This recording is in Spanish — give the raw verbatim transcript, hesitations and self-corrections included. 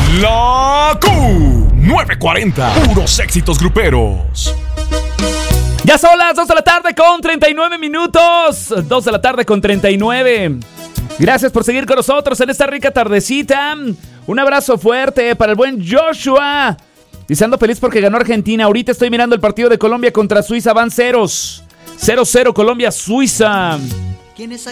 La Q novecientos cuarenta, puros éxitos gruperos. Ya son las dos de la tarde con treinta y nueve minutos. dos de la tarde con treinta y nueve. Gracias por seguir con nosotros en esta rica tardecita. Un abrazo fuerte para el buen Joshua. Dice, ando feliz porque ganó Argentina. Ahorita estoy mirando el partido de Colombia contra Suiza. Van ceros. cero cero Colombia-Suiza.